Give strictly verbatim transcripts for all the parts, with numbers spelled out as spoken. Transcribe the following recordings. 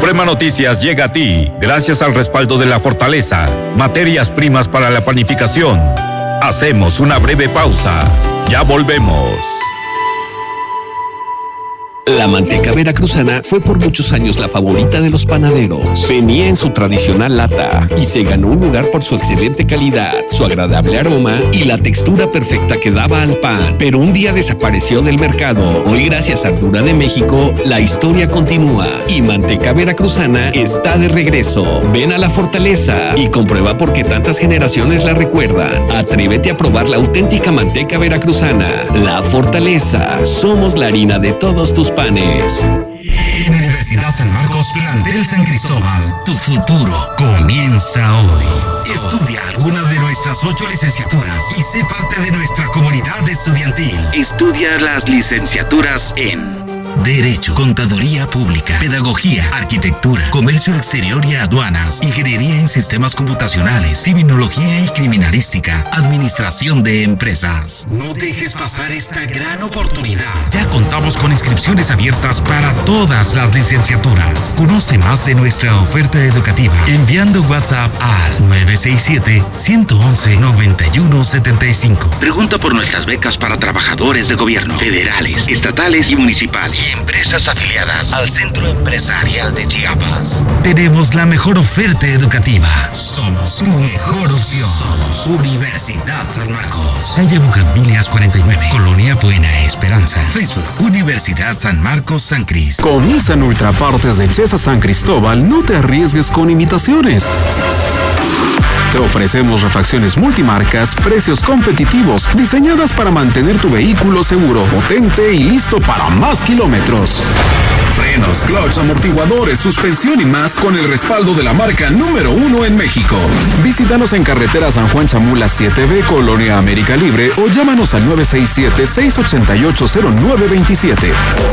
Suprema Noticias llega a ti gracias al respaldo de La Fortaleza, materias primas para la panificación. Hacemos una breve pausa. Ya volvemos. La manteca veracruzana fue por muchos años la favorita de los panaderos. Venía en su tradicional lata y se ganó un lugar por su excelente calidad, su agradable aroma y la textura perfecta que daba al pan. Pero un día desapareció del mercado. Hoy, gracias a Ardura de México, la historia continúa y Manteca Veracruzana está de regreso. Ven a La Fortaleza y comprueba por qué tantas generaciones la recuerdan. Atrévete a probar la auténtica manteca veracruzana. La Fortaleza. Somos la harina de todos tus panes. Universidad San Marcos, plantel San Cristóbal. Tu futuro comienza hoy. Estudia alguna de nuestras ocho licenciaturas y sé parte de nuestra comunidad estudiantil. Estudia las licenciaturas en Derecho, Contaduría Pública, Pedagogía, Arquitectura, Comercio Exterior y Aduanas, Ingeniería en Sistemas Computacionales, Criminología y Criminalística, Administración de Empresas. No dejes pasar esta gran oportunidad. Ya contamos con inscripciones abiertas para todas las licenciaturas. Conoce más de nuestra oferta educativa enviando WhatsApp al nueve seis siete, uno uno uno, nueve uno siete cinco. Pregunta por nuestras becas para trabajadores de gobierno, federales, estatales y municipales. Empresas afiliadas al Centro Empresarial de Chiapas. Tenemos la mejor oferta educativa. Somos tu mejor opción. Somos Universidad San Marcos. Calle Bugambilias cuarenta y nueve, Colonia Buena Esperanza. Facebook, Universidad San Marcos San Cris. Con Nissan Ultrapartes de Chesa San Cristóbal, no te arriesgues con imitaciones. Te ofrecemos refacciones multimarcas, precios competitivos, diseñadas para mantener tu vehículo seguro, potente y listo para más kilómetros. Frenos, clutch, amortiguadores, suspensión y más con el respaldo de la marca número uno en México. Visítanos en carretera San Juan Chamula siete B, Colonia América Libre, o llámanos al nueve seis siete, seis ocho ocho, cero nueve dos siete.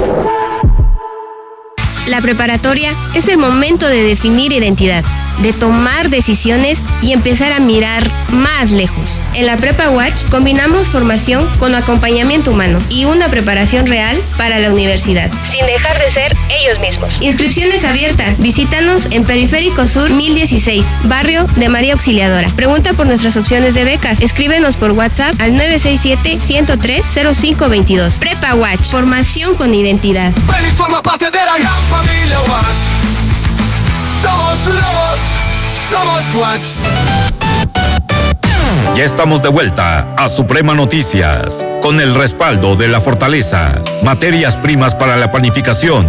La preparatoria es el momento de definir identidad, de tomar decisiones y empezar a mirar más lejos. En la Prepa Watch combinamos formación con acompañamiento humano y una preparación real para la universidad, sin dejar de ser ellos mismos. Inscripciones abiertas. Visítanos en Periférico Sur mil dieciséis, barrio de María Auxiliadora. Pregunta por nuestras opciones de becas. Escríbenos por WhatsApp al nueve seis siete, uno cero tres, cero cinco dos dos. Prepa Watch, formación con identidad. Ven y forma parte de la gran familia Watch. Somos lobos, somos Watch. Ya estamos de vuelta a Suprema Noticias, con el respaldo de La Fortaleza, materias primas para la panificación.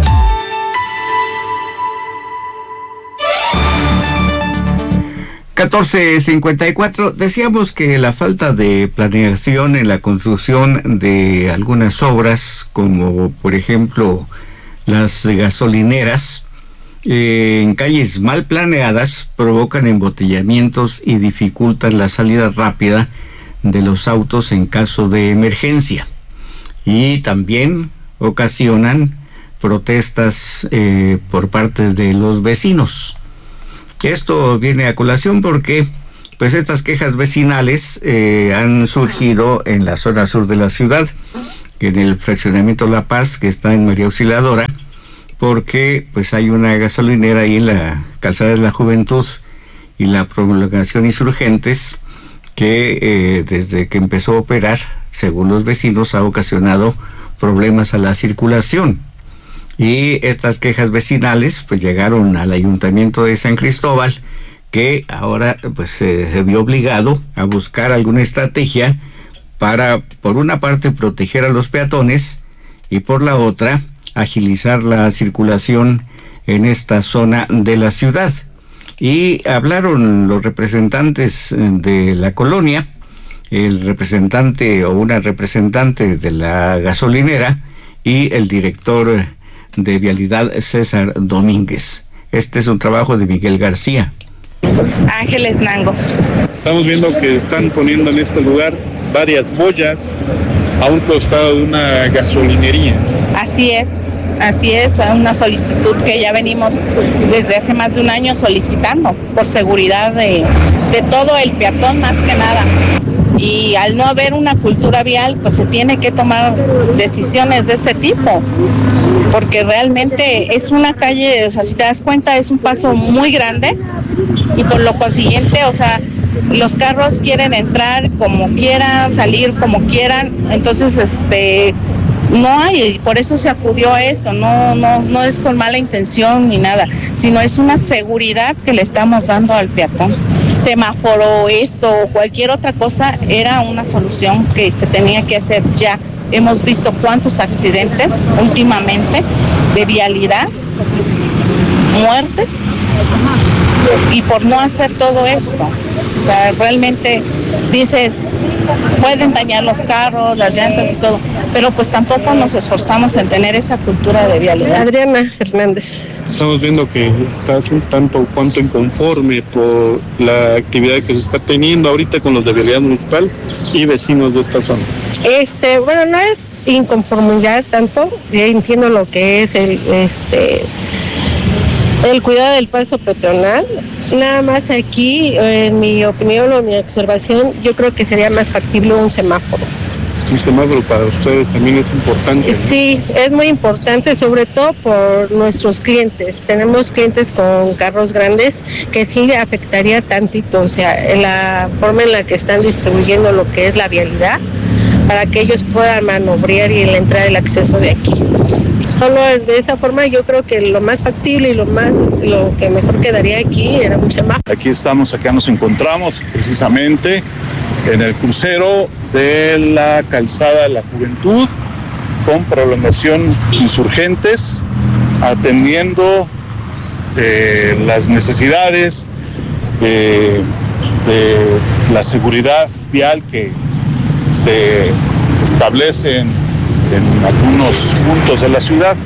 catorce cincuenta y cuatro, decíamos que la falta de planeación en la construcción de algunas obras, como por ejemplo las gasolineras, eh, en calles mal planeadas, provocan embotellamientos y dificultan la salida rápida de los autos en caso de emergencia. Y también ocasionan protestas eh, por parte de los vecinos. Esto viene a colación porque pues estas quejas vecinales eh, han surgido en la zona sur de la ciudad, en el fraccionamiento La Paz, que está en María Auxiliadora, porque pues hay una gasolinera ahí en la calzada de la Juventud y la prolongación Insurgentes que eh, desde que empezó a operar, según los vecinos, ha ocasionado problemas a la circulación. Y estas quejas vecinales pues llegaron al Ayuntamiento de San Cristóbal, que ahora pues se, se vio obligado a buscar alguna estrategia para, por una parte, proteger a los peatones y por la otra, agilizar la circulación en esta zona de la ciudad. Y hablaron los representantes de la colonia, el representante o una representante de la gasolinera y el director de Vialidad, César Domínguez. Este es un trabajo de Miguel García. Ángeles Nango. Estamos viendo que están poniendo en este lugar varias boyas a un costado de una gasolinería. Así es, así es, una solicitud que ya venimos desde hace más de un año solicitando por seguridad de, de todo el peatón más que nada. Y al no haber una cultura vial, pues se tiene que tomar decisiones de este tipo, porque realmente es una calle, o sea, si te das cuenta, es un paso muy grande y por lo consiguiente, o sea, los carros quieren entrar como quieran, salir como quieran, entonces este no hay, por eso se acudió a esto, no, no, no es con mala intención ni nada, sino es una seguridad que le estamos dando al peatón. Semáforo, esto o cualquier otra cosa era una solución que se tenía que hacer ya. Hemos visto cuántos accidentes últimamente de vialidad, muertes, y por no hacer todo esto. O sea, realmente dices, pueden dañar los carros, las llantas y todo, pero pues tampoco nos esforzamos en tener esa cultura de vialidad. Adriana Hernández. Estamos viendo que estás un tanto cuanto inconforme por la actividad que se está teniendo ahorita con los de vialidad municipal y vecinos de esta zona. Este, bueno, no es inconformidad tanto, entiendo lo que es el, este, el cuidado del paso peatonal. Nada más aquí, en mi opinión o mi observación, yo creo que sería más factible un semáforo. Un semáforo para ustedes también es importante, ¿no? Sí, es muy importante, sobre todo por nuestros clientes. Tenemos clientes con carros grandes que sí afectaría tantito, o sea, en la forma en la que están distribuyendo lo que es la vialidad, para que ellos puedan manobrear y la entrada y el acceso de aquí. Solo de esa forma yo creo que lo más factible y lo más lo que mejor quedaría aquí era un semáforo. Aquí estamos, acá nos encontramos precisamente en el crucero de la calzada de la Juventud con prolongación Insurgentes, atendiendo eh, las necesidades eh, de la seguridad vial que se establecen en algunos puntos de la ciudad,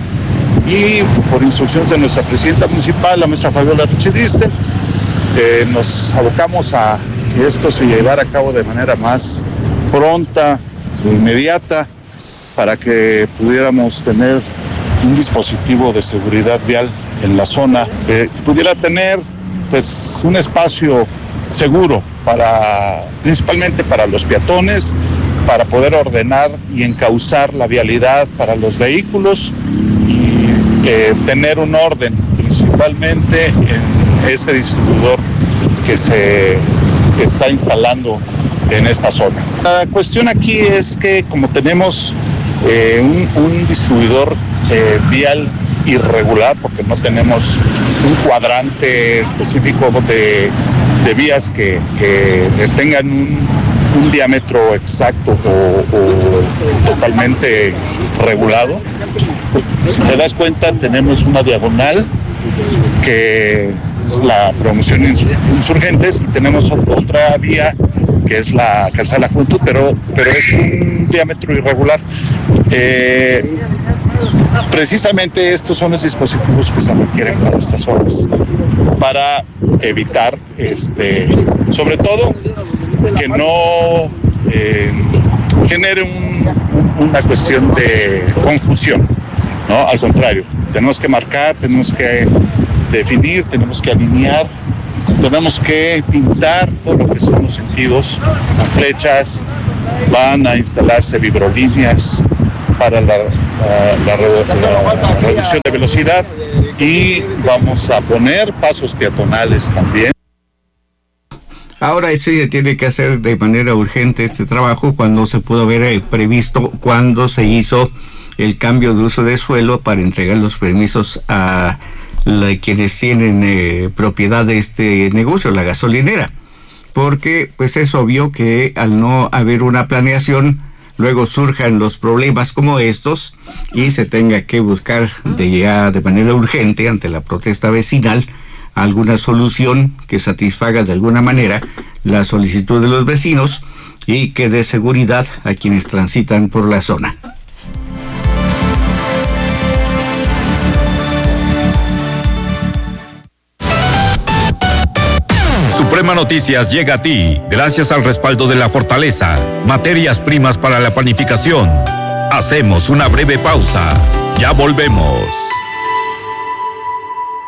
y por instrucciones de nuestra presidenta municipal, la maestra Fabiola Richidiste, eh, nos abocamos a que esto se llevara a cabo de manera más pronta e inmediata para que pudiéramos tener un dispositivo de seguridad vial en la zona, eh, pudiera tener pues un espacio seguro para, principalmente para los peatones, para poder ordenar y encauzar la vialidad para los vehículos y eh, tener un orden principalmente en este distribuidor que se está instalando en esta zona. La cuestión aquí es que como tenemos eh, un, un distribuidor eh, vial irregular, porque no tenemos un cuadrante específico de, de vías que, que tengan un, un diámetro exacto o, o totalmente regulado. Si te das cuenta, tenemos una diagonal que es la promoción Insurgentes y tenemos otra vía que es la calzada de la Juventud, pero, pero es un diámetro irregular. Eh, precisamente estos son los dispositivos que se requieren para estas zonas, para evitar, este, sobre todo, que no eh, genere un, una cuestión de confusión, ¿no? Al contrario, tenemos que marcar, tenemos que definir, tenemos que alinear, tenemos que pintar todo lo que son los sentidos, las flechas, van a instalarse vibrolíneas para la, la, la, la, la reducción de velocidad y vamos a poner pasos peatonales también. Ahora sí se tiene que hacer de manera urgente este trabajo cuando se pudo haber previsto cuando se hizo el cambio de uso de suelo para entregar los permisos a la, quienes tienen eh, propiedad de este negocio, la gasolinera, porque pues es obvio que al no haber una planeación luego surjan los problemas como estos y se tenga que buscar de ya de manera urgente ante la protesta vecinal alguna solución que satisfaga de alguna manera la solicitud de los vecinos y que dé seguridad a quienes transitan por la zona. Suprema Noticias llega a ti gracias al respaldo de La Fortaleza, materias primas para la panificación. Hacemos una breve pausa. Ya volvemos.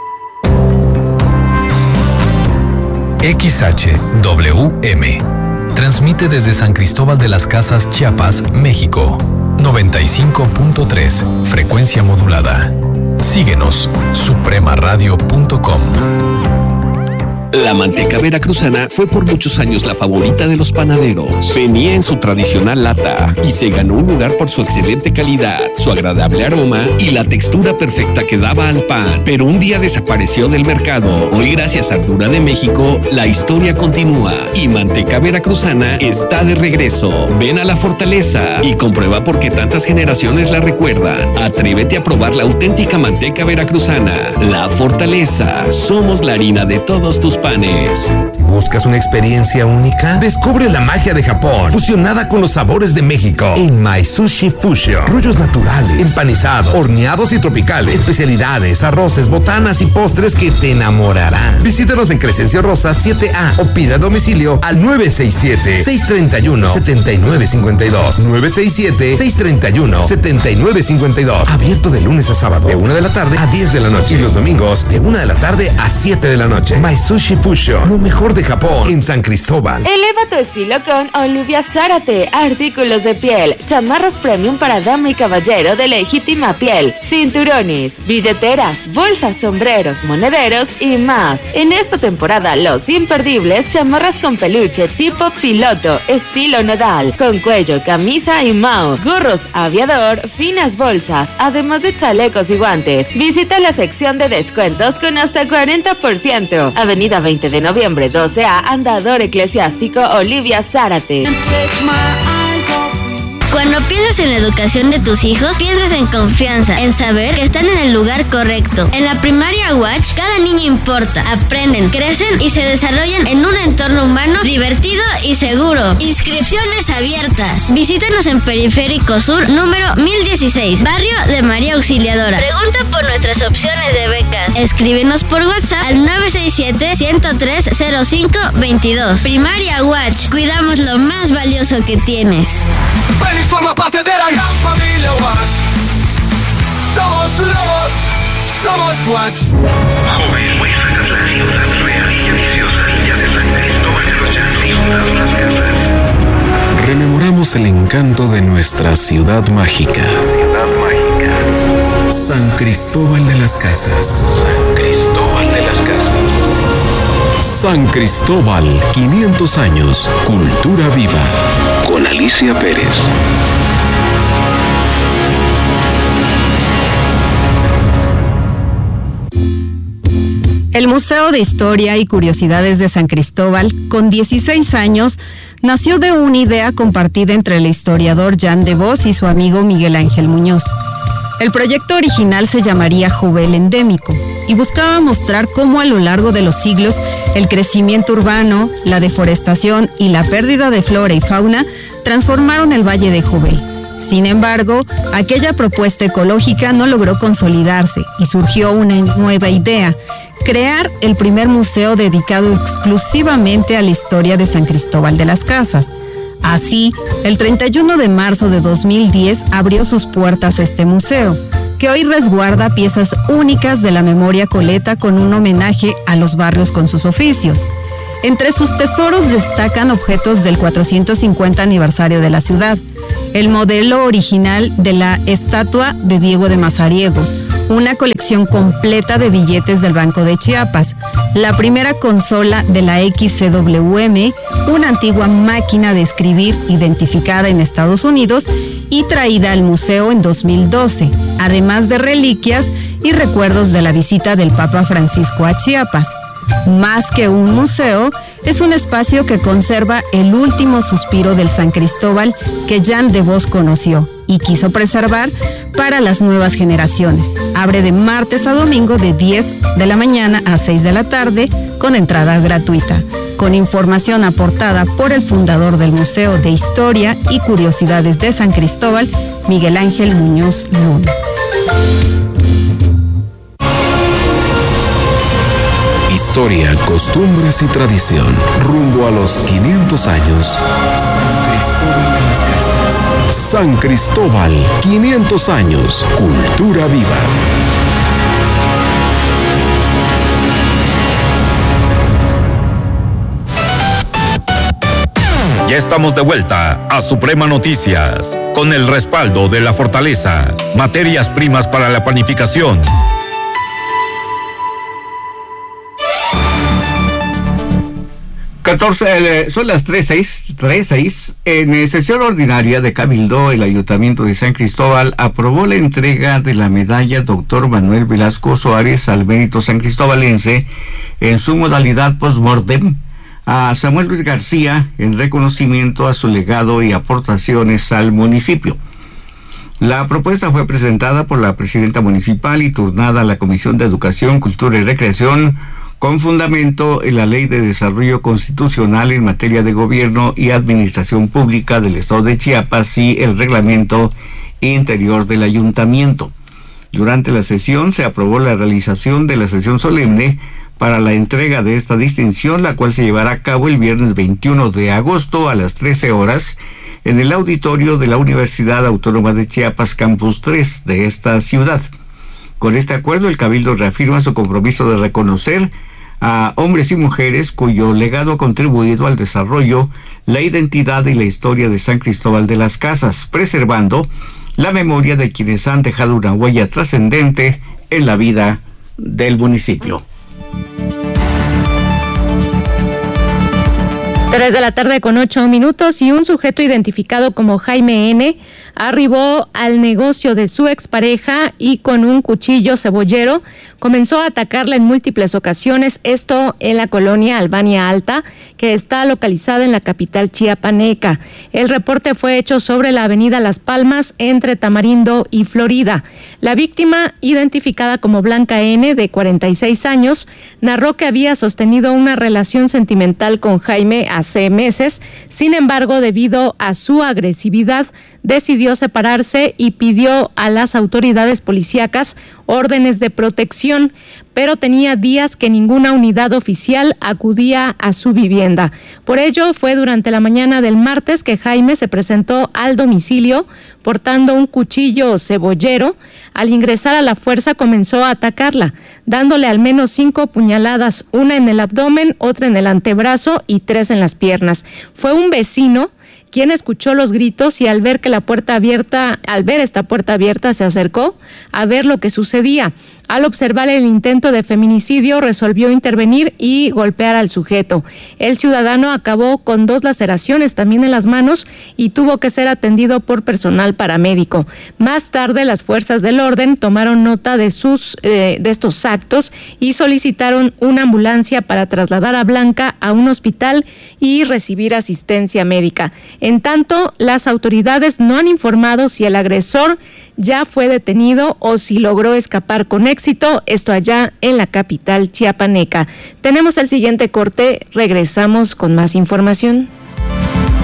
X H W M, Transmite desde San Cristóbal de las Casas, Chiapas, México. noventa y cinco punto tres, frecuencia modulada. Síguenos, suprema radio punto com. La manteca veracruzana fue por muchos años la favorita de los panaderos. Venía en su tradicional lata y se ganó un lugar por su excelente calidad, su agradable aroma y la textura perfecta que daba al pan. Pero un día desapareció del mercado. Hoy, gracias a Ardura de México, la historia continúa y Manteca Veracruzana está de regreso. Ven a la Fortaleza y comprueba por qué tantas generaciones la recuerdan. Atrévete a probar la auténtica manteca veracruzana. La Fortaleza. Somos la harina de todos tus panes. ¿Buscas una experiencia única? Descubre la magia de Japón, fusionada con los sabores de México en My Sushi Fusion. Rollos naturales, empanizados, horneados y tropicales, especialidades, arroces, botanas y postres que te enamorarán. Visítanos en Crescencio Rosa siete A o pida a domicilio al nueve seis siete, seis tres uno, siete nueve cinco dos. nueve seis siete, seis tres uno, siete nueve cinco dos. Abierto de lunes a sábado, de una de la tarde a diez de la noche. Y los domingos, de una de la tarde a siete de la noche. My Sushi Fusion, lo mejor de Japón en San Cristóbal. Eleva tu estilo con Olivia Zárate. Artículos de piel, chamarras premium para dama y caballero de legítima piel, cinturones, billeteras, bolsas, sombreros, monederos y más. En esta temporada, los imperdibles, chamarras con peluche tipo piloto, estilo nodal, con cuello, camisa y mao, gorros aviador, finas bolsas, además de chalecos y guantes. Visita la sección de descuentos con hasta cuarenta por ciento. Avenida veinte de noviembre, doce A, Andador Eclesiástico, Olivia Zárate. Cuando piensas en la educación de tus hijos, piensas en confianza, en saber que están en el lugar correcto. En la primaria Watch, cada niño importa. Aprenden, crecen y se desarrollan en un entorno humano, divertido y seguro. Inscripciones abiertas. Visítanos en Periférico Sur, número mil dieciséis, barrio de María Auxiliadora. Pregunta por nuestras opciones de becas. Escríbenos por WhatsApp al nueve seis siete, uno cero tres, cero cinco dos dos. Primaria Watch, cuidamos lo más valioso que tienes. Ven y forma parte de la gran familia Watch. Somos lobos, somos Watch. Joven, muéstranos la ciudad real y deliciosa ya de San Cristóbal de los Llanos y juntas las casas. Rememoramos el encanto de nuestra ciudad mágica. Ciudad mágica. San Cristóbal de las Casas. San Cristóbal de las Casas. San Cristóbal, quinientos años, cultura viva. Con Alicia Pérez. El Museo de Historia y Curiosidades de San Cristóbal, con dieciséis años, nació de una idea compartida entre el historiador Jan de Vos y su amigo Miguel Ángel Muñoz. El proyecto original se llamaría Jovel Endémico y buscaba mostrar cómo a lo largo de los siglos el crecimiento urbano, la deforestación y la pérdida de flora y fauna transformaron el Valle de Jovel. Sin embargo, aquella propuesta ecológica no logró consolidarse y surgió una nueva idea: crear el primer museo dedicado exclusivamente a la historia de San Cristóbal de las Casas. Así, el treinta y uno de marzo de dos mil diez abrió sus puertas este museo, que hoy resguarda piezas únicas de la memoria coleta con un homenaje a los barrios con sus oficios. Entre sus tesoros destacan objetos del cuatrocientos cincuenta aniversario de la ciudad, el modelo original de la estatua de Diego de Mazariegos, una colección completa de billetes del Banco de Chiapas, la primera consola de la X C W M, una antigua máquina de escribir identificada en Estados Unidos y traída al museo en dos mil doce, además de reliquias y recuerdos de la visita del Papa Francisco a Chiapas. Más que un museo, es un espacio que conserva el último suspiro del San Cristóbal que Jan de Vos conoció y quiso preservar para las nuevas generaciones. Abre de martes a domingo de diez de la mañana a seis de la tarde con entrada gratuita. Con información aportada por el fundador del Museo de Historia y Curiosidades de San Cristóbal, Miguel Ángel Muñoz Luna. Historia, costumbres y tradición. Rumbo a los quinientos años. San Cristóbal de las Casas. San Cristóbal, quinientos años. Cultura viva. Ya estamos de vuelta a Suprema Noticias, con el respaldo de La Fortaleza, materias primas para la panificación. catorce, son las tres seis, tres seis. En sesión ordinaria de Cabildo, el Ayuntamiento de San Cristóbal aprobó la entrega de la medalla Doctor Manuel Velasco Suárez al mérito san cristobalense en su modalidad post-mortem a Samuel Luis García en reconocimiento a su legado y aportaciones al municipio. La propuesta fue presentada por la presidenta municipal y turnada a la Comisión de Educación, Cultura y Recreación, con fundamento en la Ley de Desarrollo Constitucional en materia de gobierno y administración pública del Estado de Chiapas y el reglamento interior del ayuntamiento. Durante la sesión se aprobó la realización de la sesión solemne para la entrega de esta distinción, la cual se llevará a cabo el viernes veintiuno de agosto a las trece horas en el auditorio de la Universidad Autónoma de Chiapas, Campus tres de esta ciudad. Con este acuerdo, el Cabildo reafirma su compromiso de reconocer a hombres y mujeres cuyo legado ha contribuido al desarrollo, la identidad y la historia de San Cristóbal de las Casas, preservando la memoria de quienes han dejado una huella trascendente en la vida del municipio. Tres de la tarde con ocho minutos y un sujeto identificado como Jaime N. arribó al negocio de su expareja y con un cuchillo cebollero comenzó a atacarla en múltiples ocasiones, esto en la colonia Albania Alta, que está localizada en la capital chiapaneca. El reporte fue hecho sobre la avenida Las Palmas entre Tamarindo y Florida. La víctima, identificada como Blanca N., de cuarenta y seis años, narró que había sostenido una relación sentimental con Jaime hace meses. Sin embargo, debido a su agresividad, decidió separarse y pidió a las autoridades policíacas órdenes de protección, pero tenía días que ninguna unidad oficial acudía a su vivienda. Por ello, fue durante la mañana del martes que Jaime se presentó al domicilio portando un cuchillo cebollero. Al ingresar a la fuerza comenzó a atacarla, dándole al menos cinco puñaladas, una en el abdomen, otra en el antebrazo y tres en las piernas. Fue un vecino quien escuchó los gritos y al ver que la puerta abierta, al ver esta puerta abierta, se acercó a ver lo que sucedía. Al observar el intento de feminicidio, resolvió intervenir y golpear al sujeto. El ciudadano acabó con dos laceraciones también en las manos y tuvo que ser atendido por personal paramédico. Más tarde, las fuerzas del orden tomaron nota de sus eh, de estos actos y solicitaron una ambulancia para trasladar a Blanca a un hospital y recibir asistencia médica. En tanto, las autoridades no han informado si el agresor ya fue detenido o si logró escapar con éxito, esto allá en la capital chiapaneca. Tenemos el siguiente corte, regresamos con más información.